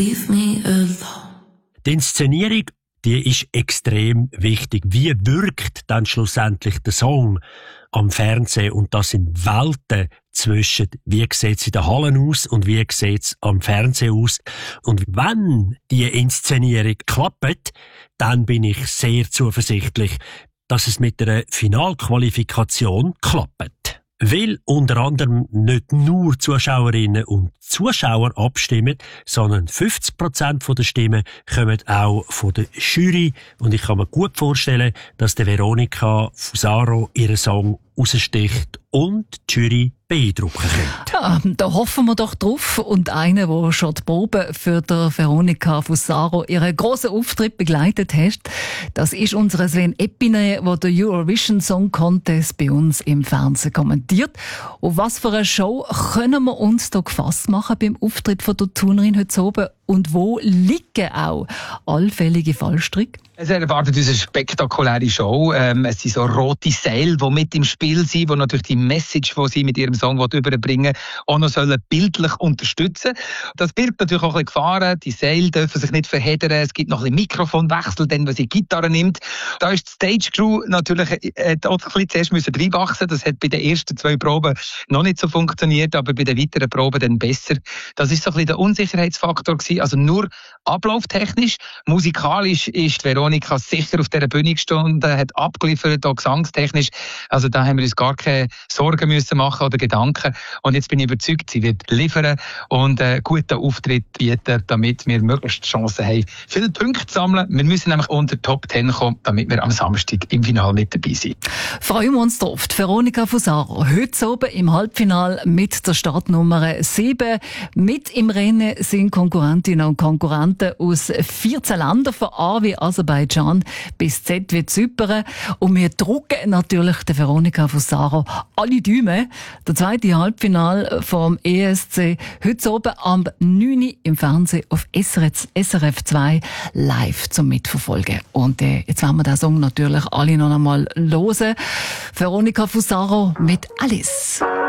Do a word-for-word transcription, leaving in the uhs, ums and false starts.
Leave me alone. Die Inszenierung, die ist extrem wichtig. Wie wirkt dann schlussendlich der Song am Fernsehen? Und das sind Welten zwischen, wie sieht es in den Hallen aus und wie sieht es am Fernsehen aus. Und wenn die Inszenierung klappt, dann bin ich sehr zuversichtlich, dass es mit der Finalqualifikation klappt. Weil unter anderem nicht nur Zuschauerinnen und Zuschauer abstimmen, sondern fünfzig Prozent der Stimmen kommen auch von der Jury. Und ich kann mir gut vorstellen, dass der Veronica Fusaro ihren Song raussticht und die Jury beeindrucken könnte. Ja, da hoffen wir doch drauf. Und einer, der schon die Probe für der Veronica Fusaro ihren grossen Auftritt begleitet hat, das ist unser Sven Epine, der den Eurovision Song Contest bei uns im Fernsehen kommentiert. Und was für eine Show können wir uns da gefasst machen beim Auftritt von der Turnerin heute oben? Und wo liegen auch allfällige Fallstricke? Es erwartet uns eine spektakuläre Show. Ähm, es sind so rote Seile, die mit im Spiel sind, die natürlich die Message, die sie mit ihrem Song überbringen, auch noch sollen bildlich unterstützen. Das birgt natürlich auch ein bisschen Gefahren. Die Seile dürfen sich nicht verheddern. Es gibt noch ein bisschen Mikrofonwechsel, dann, wenn sie Gitarre nimmt. Da ist die Stage Crew natürlich äh, auch ein bisschen zuerst müssen reinwachsen. Das hat bei den ersten zwei Proben noch nicht so funktioniert, aber bei den weiteren Proben dann besser. Das ist so ein bisschen der Unsicherheitsfaktor gewesen. Also nur ablauftechnisch. Musikalisch ist Veronica sicher auf dieser Bühne gestanden, hat abgeliefert, auch gesangstechnisch. Also da haben wir uns gar keine Sorgen müssen machen oder Gedanken. Und jetzt bin ich überzeugt, sie wird liefern und einen guten Auftritt bieten, damit wir möglichst Chancen haben, viele Punkte zu sammeln. Wir müssen nämlich unter die Top zehn kommen, damit wir am Samstag im Finale mit dabei sind. Freuen wir uns drauf. Die Veronica Fusaro heute oben im Halbfinale mit der Startnummer sieben. Mit im Rennen sind Konkurrentinnen und Konkurrenten aus vierzehn Ländern, von A wie Aserbaidschan bis Z wie Zypern. Und wir drucken natürlich der Veronica Fusaro alle Däume. Der zweite Halbfinale vom E S C heute oben am neun Uhr im Fernsehen auf S R F zwei live zum Mitverfolgen. Und äh, jetzt werden wir den Song natürlich alle noch einmal hören. Veronica Fusaro mit Alice.